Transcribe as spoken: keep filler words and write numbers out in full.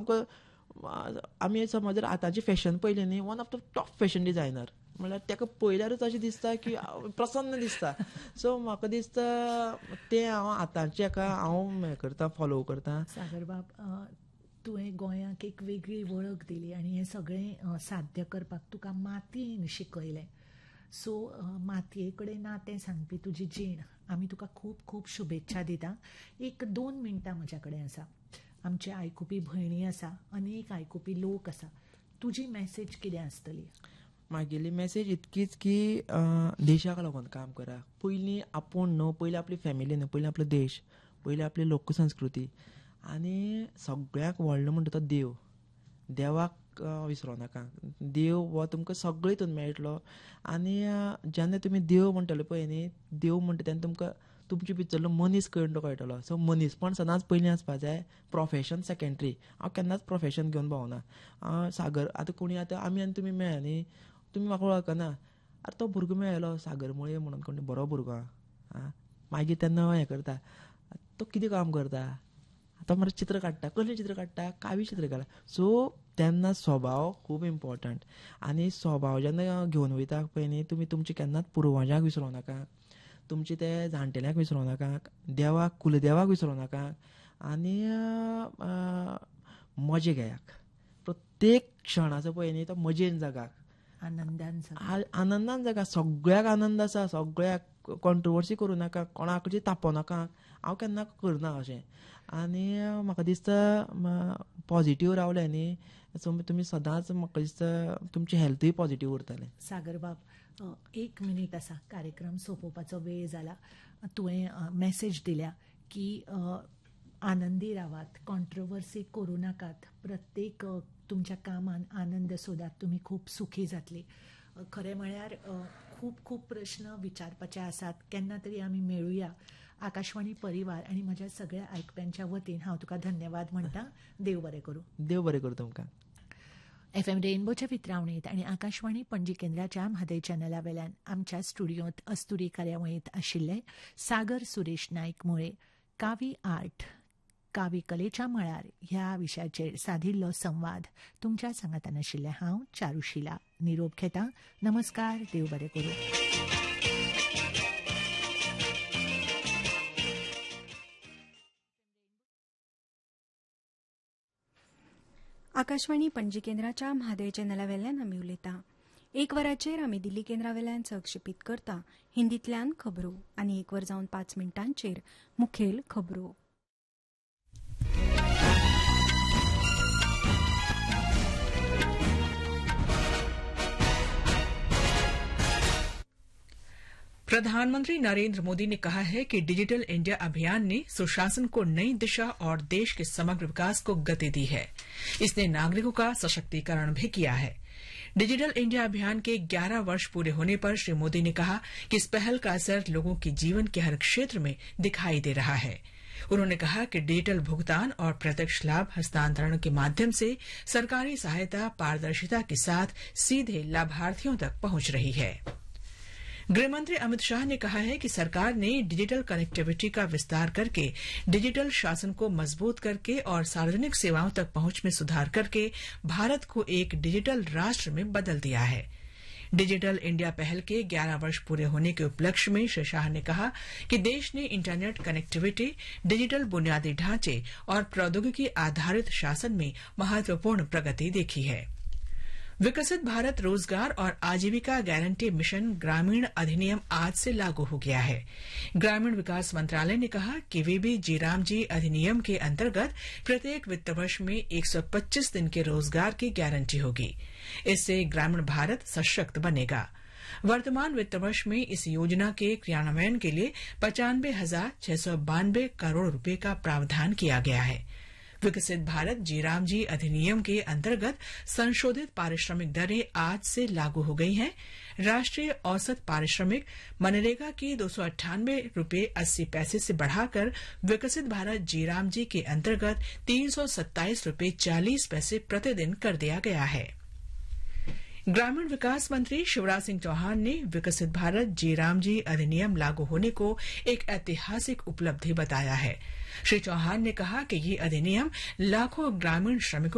तुमकां आमी समज जर आतांची फॅशन पयली न्ही, one of the top fashion designer म्हळ्यार ताका पळयल्यारूच अशें दिसता की प्रसन्न दिसता. सो म्हाका दिसता ते हांव आतांचे हाका हांव हें करता, फॉलो करता. सागर बाब, तुवें गोंयाक एक वेगळी वळख दिली आनी हें सगळें साध्य करपाक तुका मातयेन शिकयलें. सो मातये कडेन नातें सांगपी तुजी जीण, आमी तुका खूब खूब शुभेच्छा दिता. एक दोन मिनटां म्हज्या कडेन आसा. आमचे आयकुपी भयणी आसा, अनेक आयकुपी लोक आसा. तुजी मॅसेज कितें आसतली? म्हागेली मॅसेज इतकीच की देशाक लागून काम करा. पयलीं आपूण न्हू, पयलीं आपली फॅमिली न्हू, पयलीं आपलो देश, पयलीं आपली लोकसंस्कृती आनी सगळ्याक व्हडलो म्हणटा तो देव. देवाक विसरो नाका. देव हो तुमकां सगळे हितून मेळटलो. आनी जेन्ना तुमी देव म्हणटले पळय न्ही, देव म्हणटा तेन्ना तुमकां तुमचे भितरलो मनीस कळटलो कळटलो. सो मनीसपण सदांच पयलीं आसपा जाय, प्रोफेशन सेकंडरी. हांव केन्नाच प्रोफेशन घेवन भोंवना. सागर आतां कोणी आतां आमी आनी तुमी मेळ्ळा न्ही, तुमी म्हाका वळखना, आरे तो भुरगो मेळ्ळो सागर मुळये म्हणून, कोणी बरो भुरगो आं. मागीर तेन्ना हें करता, तो कितें काम करता, आतां मरे चित्र काडटा, कसलें चित्र काडटा, कावी चित्र काडटा. सो तेन्ना स्वभाव खूब इम्पॉर्टंट. आनी स्वभाव जेन्ना घेवन वयता पळय न्ही, तुमी तुमचे केन्नाच पुर्वजांक विसरूं नाका, तुमचे ते जाणटेल्यांक विसरूं नाका, देवाक कुलदेवाक विसरूं नाका. आनी मजा घेयात. प्रत्येक क्षण आसा पळय न्ही, तो मजेन जगात, आनंदान आनंदान जगा. सगळ्याक आनंद आसा, सगळ्याक कॉन्ट्रोवर्सी करूं नाका, कोणाकूय तापोव नाका. हांव केन्ना करना अशें. आनी म्हाका दिसता पॉझिटिव्ह रावले न्ही, तुमी सदांच म्हाका दिसता तुमचें हेल्थूय पॉझिटिव्ह उरतलें. सागर बाब, एक मिनीट आसा, कार्यक्रम सोंपोवपाचो वेळ जाला. तुवें मॅसेज दिल्या की आनंदी रावात, कॉन्ट्रोवर्सी करूं नाकात, प्रत्येक तुमच्या कामान आनंद सोदात, तुमी खूब सुखी जातली. खरें म्हळ्यार खूब खूब प्रश्न विचारपाचे आसात. केन्ना तरी आमी मेळुया. आकाशवाणी परिवार आनी म्हज्या सगळ्या आयकप्यांच्या वतीन हांव तुका धन्यवाद म्हणटा. देव बरें करूं. देव बरें करूं तुमकां. एफ एम रेनबोच्या वितरावणीत आनी आकाशवाणी पणजी केंद्राच्या म्हादय चॅनला वेल्यान आमच्या स्टुडियोंत अस्तुरी कार्यावळींत आशिल्ले सागर सुरेश नायक मुळे कावी आर्ट, कावी कलेच्या मळार ह्या विशयाचेर साधिल्लो संवाद तुमच्या सांगातान आशिल्ले हांव चारुशिला. निरोप घेता. नमस्कार. देव बरें करूं. आकाशवाणी पणजी केंद्राच्या म्हादय चॅनला वेल्यान आमी उलयता. एक वराचेर आमी दिल्ली केंद्रा वेल्यान सहक्षेपीत करता हिंदींतल्यान खबरो आनी एक वर जावन पाच मिनटांचेर मुखेल खबरो. प्रधानमंत्री नरेंद्र मोदी ने कहा है कि डिजिटल इंडिया अभियान ने सुशासन को नई दिशा और देश के समग्र विकास को गति दी है. इसने नागरिकों का सशक्तिकरण भी किया है. डिजिटल इंडिया अभियान के ग्यारह वर्ष पूरे होने पर श्री मोदी ने कहा कि इस पहल का असर लोगों के जीवन के हर क्षेत्र में दिखाई दे रहा है. उन्होंने कहा कि डिजिटल भुगतान और प्रत्यक्ष लाभ हस्तांतरण के माध्यम से सरकारी सहायता पारदर्शिता के साथ सीधे लाभार्थियों तक पहुंच रही है. गृहमंत्री अमित शाह ने कहा है कि सरकार ने डिजिटल कनेक्टिविटी का विस्तार करके डिजिटल शासन को मजबूत करके और सार्वजनिक सेवाओं तक पहुंच में सुधार करके भारत को एक डिजिटल राष्ट्र में बदल दिया है. डिजिटल इंडिया पहल के ग्यारह वर्ष पूरे होने के उपलक्ष्य में श्री शाह ने कहा कि देश ने इंटरनेट कनेक्टिविटी, डिजिटल बुनियादी ढांचे और प्रौद्योगिकी आधारित शासन में महत्वपूर्ण प्रगति देखी है. विकसित भारत रोजगार और आजीविका गारंटी मिशन ग्रामीण अधिनियम आज से लागू हो गया है. ग्रामीण विकास मंत्रालय ने कहा कि वीबी जीराम जी अधिनियम के अंतर्गत प्रत्येक वित्त वर्ष में एक सौ पच्चीस दिन के रोजगार की गारंटी होगी. इससे ग्रामीण भारत सशक्त बनेगा. वर्तमान वित्त वर्ष में इस योजना के क्रियान्वयन के लिए पचानवे हजार छह सौ बानवे करोड़ रुपए का प्रावधान किया गया है. विकसित भारत जीराम जी अधिनियम के अंतर्गत संशोधित पारिश्रमिक दरें आज से लागू हो गई हैं. राष्ट्रीय औसत पारिश्रमिक मनरेगा की दो सौ अट्ठानवे रूपये अस्सी पैसे से बढ़ाकर विकसित भारत जीराम जी के अंतर्गत तीन सौ सत्ताईस रूपये चालीस पैसे प्रतिदिन कर दिया गया है. ग्रामीण विकास मंत्री शिवराज सिंह चौहान ने विकसित भारत जीराम जी अधिनियम लागू होने को एक ऐतिहासिक उपलब्धि बताया है. श्री चौहान ने कहा कि ये अधिनियम लाखों ग्रामीण श्रमिकों